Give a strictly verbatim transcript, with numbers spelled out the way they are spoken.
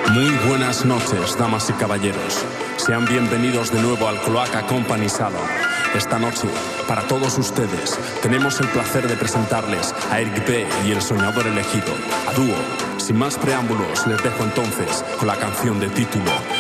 Muy buenas noches, damas y caballeros. Sean bienvenidos de nuevo al Cloaca Company Salon. Esta noche, para todos ustedes, tenemos el placer de presentarles a Eric B. y el soñador elegido, a dúo. Sin más preámbulos, les dejo entonces con la canción de título